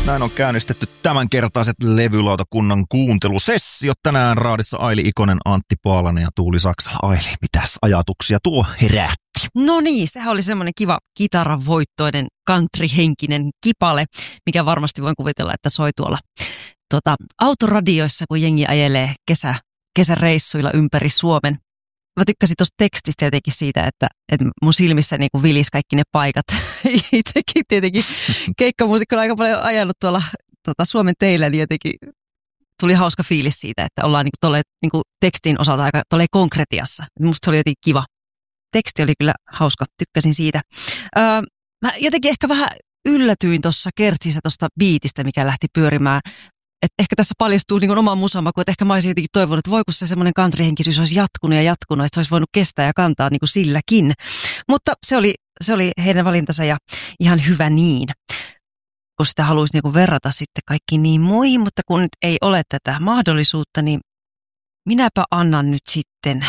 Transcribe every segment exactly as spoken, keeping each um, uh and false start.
Näin on käynnistetty tämänkertaiset levylautakunnan kuuntelusessiot. Tänään raadissa Aili Ikonen, Antti Paalanen ja Tuuli Saksala. Aili, mitäs ajatuksia tuo herätti? No niin, sehän oli semmoinen kiva kitaravoittoinen country-henkinen kipale, mikä varmasti voin kuvitella, että soi tuolla tuota, autoradioissa, kun jengi ajelee kesä, kesäreissuilla ympäri Suomen. Mä tykkäsin tuosta tekstistä jotenkin siitä, että, että mun silmissä niin kuin vilisi kaikki ne paikat. Itsekin tietenkin keikkamuusikkona aika paljon ajanut tuolla tuota, Suomen teillä, niin jotenkin tuli hauska fiilis siitä, että ollaan niin kuin tolle, niin kuin tekstin osalta aika tolle konkretiassa. Musta se oli jotenkin kiva. Teksti oli kyllä hauska, tykkäsin siitä. Öö, mä jotenkin ehkä vähän yllätyin tuossa kertsissä tuosta biitistä, mikä lähti pyörimään. Et ehkä tässä paljastuu niin oman musamaku, että ehkä mä olisin jotenkin toivonut, että voi kun se semmoinen countryhenkisyys olisi jatkunut ja jatkunut, että se olisi voinut kestää ja kantaa niin kuin silläkin. Mutta se oli, se oli heidän valintansa ja ihan hyvä niin, kun sitä haluaisi niin kuin verrata sitten kaikkiin niin muihin, mutta kun nyt ei ole tätä mahdollisuutta, niin minäpä annan nyt sitten,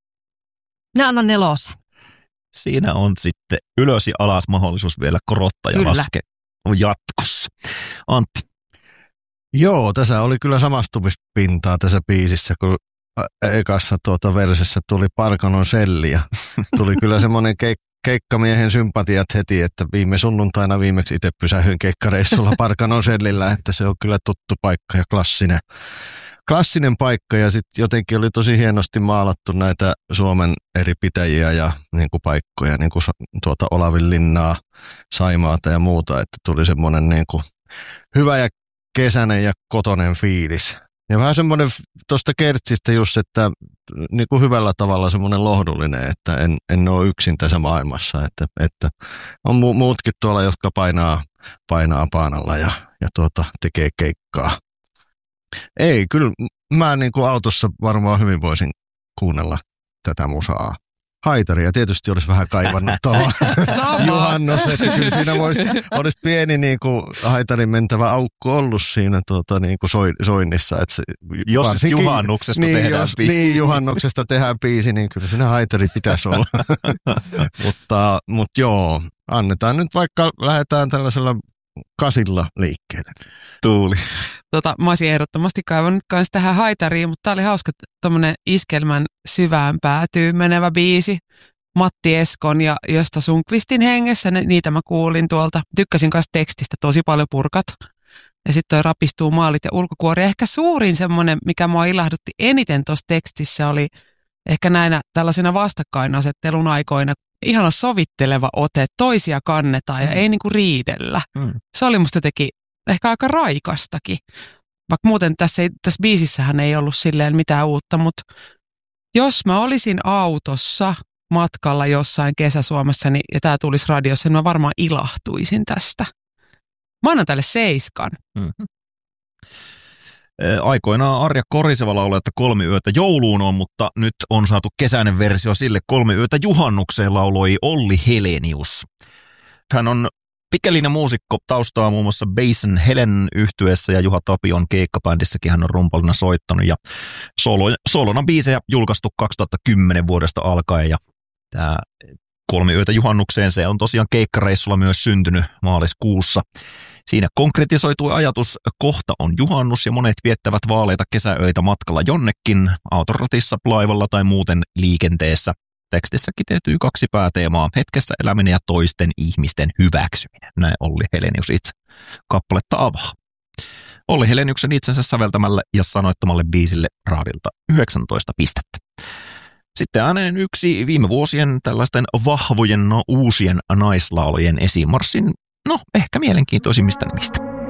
minä annan nelosen. Siinä on sitten ylös ja alas mahdollisuus vielä korottaa ja Kyllä. laske jatkossa. Antti. Joo, tässä oli kyllä samastumispintaa tässä biisissä, kun ekassa tuota versessä tuli Parkanon selli ja tuli kyllä semmoinen keik- keikkamiehen sympatiat heti, että viime sunnuntaina viimeksi itse pysähyin keikkareissulla Parkanon sellillä, että se on kyllä tuttu paikka ja klassinen, klassinen paikka ja sitten jotenkin oli tosi hienosti maalattu näitä Suomen eri pitäjiä ja niin kuin paikkoja, niin kuin tuota Olavinlinnaa, Saimaata ja muuta, että tuli semmoinen niin kuin hyvä ja kesäinen ja kotonen fiilis. Ja vähän semmoinen tuosta kertsistä just, että niin kuin hyvällä tavalla semmoinen lohdullinen, että en, en ole yksin tässä maailmassa, että, että on mu- muutkin tuolla, jotka painaa, painaa paanalla ja, ja tuota, tekee keikkaa. Ei, kyllä mä niin kuin autossa varmaan hyvin voisin kuunnella tätä musaa. Haitaria tietysti olisi vähän kaivannut tuohon juhannus, että kyllä siinä voisi, olisi pieni niin kuin haitarin mentävä aukko ollut siinä tuota, niin kuin soi, soinnissa. Että se, jos juhannuksesta niin, tehdään jos, biisi. Niin, juhannuksesta tehdään biisi, niin kyllä siinä haitari pitäisi olla. mutta, mutta joo, annetaan nyt vaikka lähdetään tällaisella kasilla liikkeelle. Tuuli. Tota, mä olisin ehdottomasti kaivannut myös tähän haitariin, mutta tää oli hauska tommonen iskelmän syvään päätyy menevä biisi. Matti Eskon ja Josta Sundqvistin hengessä, ne, niitä mä kuulin tuolta. Tykkäsin myös tekstistä tosi paljon purkat. Ja sitten toi rapistuu maalit ja ulkokuori. Ehkä suurin semmoinen, mikä mua ilahdutti eniten tuossa tekstissä oli ehkä näinä tällaisena vastakkainasettelun aikoina ihana sovitteleva ote, toisia kannetaan ja mm. ei niinku riidellä. Mm. Se oli musta jotenkin ehkä aika raikastakin. Vaikka muuten tässä, ei, tässä biisissähän ei ollut silleen mitään uutta, mutta jos mä olisin autossa matkalla jossain Kesä-Suomessa niin, ja tää tulisi radiossa, niin mä varmaan ilahtuisin tästä. Mä annan tälle seiskan. Mm-hmm. Aikoinaan Arja Koriseva lauloi, että kolme yötä jouluun on, mutta nyt on saatu kesäinen versio sille. Kolme yötä juhannukseen lauloi Olli Helenius. Hän on pitkällinen muusikko, taustaa muun muassa Basin Helen yhtyeessä ja Juha Tapion keikkabändissäkin hän on rumpalina soittanut. Ja solo, solona biisejä julkaistu kaksituhattakymmenen vuodesta alkaen ja tämä kolme yötä juhannukseen se on tosiaan keikkareissulla myös syntynyt maaliskuussa. Siinä konkretisoitui ajatus, kohta on juhannus ja monet viettävät vaaleita kesäöitä matkalla jonnekin, autoratissa, laivalla tai muuten liikenteessä. Tekstissä kiteytyy kaksi pääteemaa, hetkessä eläminen ja toisten ihmisten hyväksyminen. Näin Olli Helenius itse kappaletta avaa. Olli Heleniuksen itsensä säveltämälle ja sanoittamalle biisille raadilta yhdeksäntoista pistettä. Sitten ääneen yksi viime vuosien tällaisten vahvojen, no, uusien naislaulujen esimarssin, no ehkä mielenkiintoisimmista nimistä.